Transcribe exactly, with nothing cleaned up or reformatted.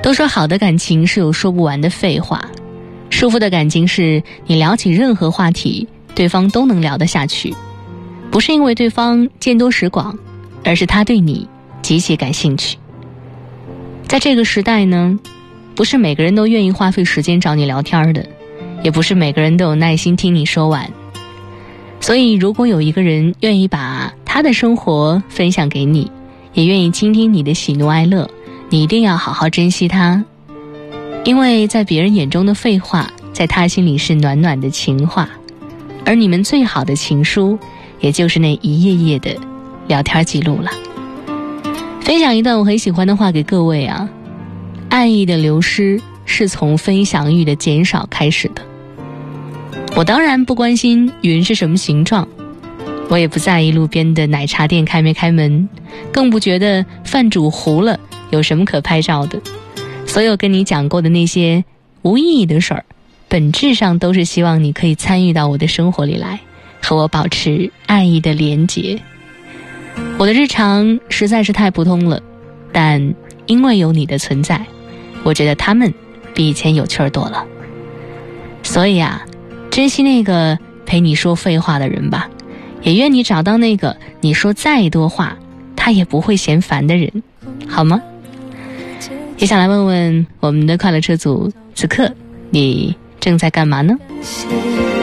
都说好的感情是有说不完的废话，舒服的感情是你聊起任何话题对方都能聊得下去，不是因为对方见多识广，而是他对你极其感兴趣。在这个时代呢，不是每个人都愿意花费时间找你聊天的，也不是每个人都有耐心听你说完。所以如果有一个人愿意把他的生活分享给你，也愿意倾听你的喜怒哀乐，你一定要好好珍惜他。因为在别人眼中的废话，在他心里是暖暖的情话，而你们最好的情书，也就是那一页页的聊天记录了。分享一段我很喜欢的话给各位啊，爱意的流失是从分享欲的减少开始的。我当然不关心云是什么形状，我也不在意路边的奶茶店开没开门，更不觉得饭煮糊了有什么可拍照的。所有跟你讲过的那些无意义的事儿，本质上都是希望你可以参与到我的生活里来，和我保持爱意的连结。我的日常实在是太普通了，但因为有你的存在，我觉得他们比以前有趣儿多了。所以啊，珍惜那个陪你说废话的人吧，也愿你找到那个你说再多话他也不会嫌烦的人，好吗？也想来问问我们的快乐车组，此刻你正在干嘛呢？